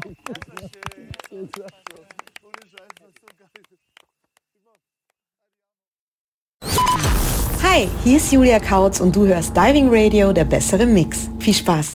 Hi, hier ist Julia Kautz und du hörst Diving Radio, der bessere Mix. Viel Spaß!